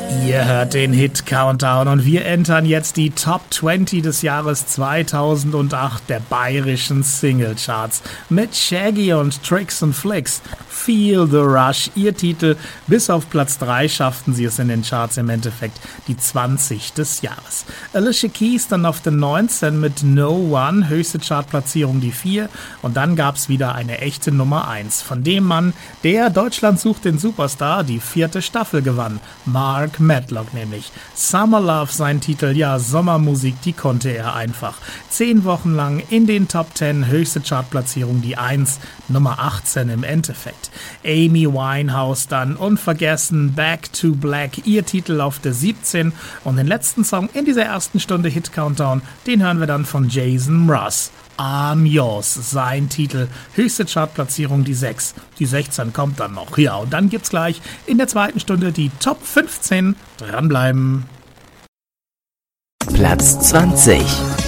Ihr hört den Hit Countdown und wir entern jetzt die Top 20 des Jahres 2008 der bayerischen Singlecharts mit Shaggy und Tricks and Flicks. Feel the Rush, ihr Titel. Bis auf Platz 3 schafften sie es in den Charts im Endeffekt die 20 des Jahres. Alicia Keys dann auf den 19 mit No One, höchste Chartplatzierung die 4 und dann gab's wieder eine echte Nummer 1 von dem Mann, der Deutschland sucht den Superstar die 4. Staffel gewann, Mark Medlock nämlich. Summer Love sein Titel, ja Sommermusik, die konnte er einfach. 10 Wochen lang in den Top 10, höchste Chartplatzierung die 1, Nummer 18 im Endeffekt. Amy Winehouse dann unvergessen Back to Black, ihr Titel auf der 17 und den letzten Song in dieser ersten Stunde Hit Countdown, den hören wir dann von Jason Mraz. I'm Yours, sein Titel, höchste Chartplatzierung die 6, die 16 kommt dann noch, ja und dann gibt's gleich in der zweiten Stunde die Top 15, dranbleiben. Platz 20.